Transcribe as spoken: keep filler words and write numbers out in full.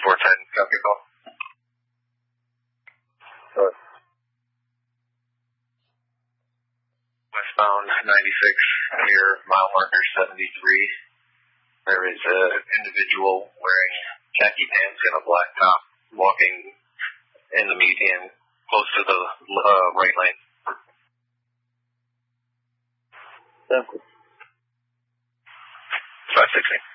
four ten, copy call. Sorry. Westbound ninety-six near mile marker seventy-three. There is an individual wearing khaki pants and a black top walking in the median close to the uh, right lane. Thank you. five sixty.